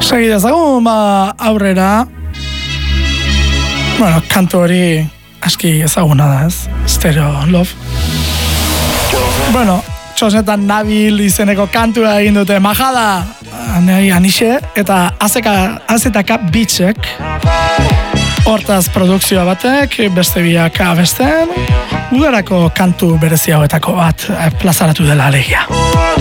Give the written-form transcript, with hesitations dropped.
Segi dezagun, aurrera. Bueno, kantu hori aski ezaguna da, ez? Stereo Love. Bueno, txosnetan Nabil izeneko kantua egin dute Majada, Anixe, eta Azetaka Beatsek. Hortaz produkzioa batek, beste biak abesten, udarako kantu berezi hauetako bat plazaratu dela alegia.